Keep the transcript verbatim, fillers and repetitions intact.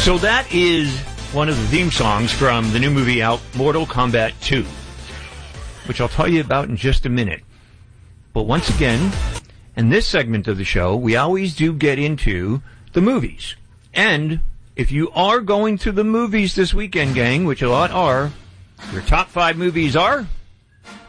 So that is one of the theme songs from the new movie out, Mortal Kombat two, which I'll tell you about in just a minute. But once again, in this segment of the show, we always do get into the movies. And if you are going to the movies this weekend, gang, which a lot are, your top five movies are